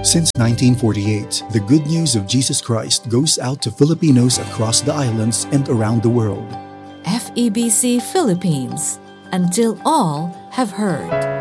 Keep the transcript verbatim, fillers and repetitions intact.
Since nineteen forty-eight, the good news of Jesus Christ goes out to Filipinos across the islands and around the world. F E B C Philippines, until all have heard.